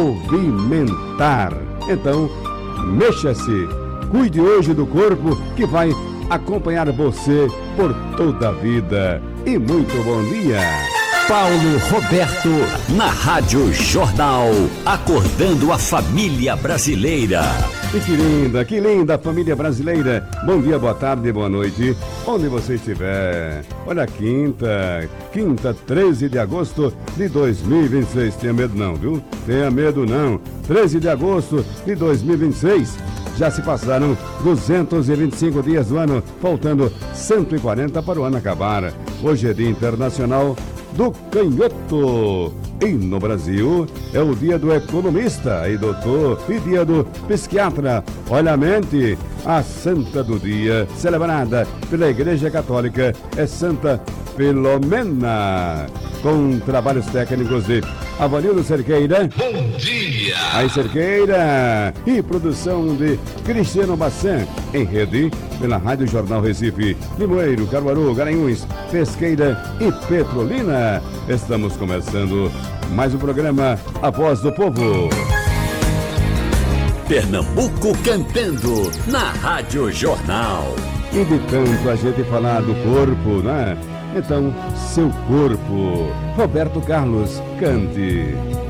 movimentar. Então, mexa-se, cuide hoje do corpo que vai acompanhar você por toda a vida. E muito bom dia. Paulo Roberto, na Rádio Jornal, acordando a família brasileira. E que linda família brasileira. Bom dia, boa tarde, boa noite, onde você estiver. Olha, quinta, 13 de agosto de 2026. Tenha medo não, viu? Tenha medo não. 13 de agosto de 2026. Já se passaram 225 dias do ano, faltando 140 para o ano acabar. Hoje é Dia Internacional do Canhoto. E no Brasil é o dia do economista e doutor e dia do psiquiatra. Olha a mente, a santa do dia, celebrada pela Igreja Católica, é Santa Filomena, com trabalhos técnicos de Avanildo Cerqueira. Bom dia! Aí Cerqueira e produção de Cristiano Bassan, em rede pela Rádio Jornal Recife, Limoeiro, Caruaru, Garanhuns, Pesqueira e Petrolina. Estamos começando mais um programa A Voz do Povo. Pernambuco cantando na Rádio Jornal. E de tanto a gente falar do corpo, né? Então, seu corpo. Roberto Carlos, cante.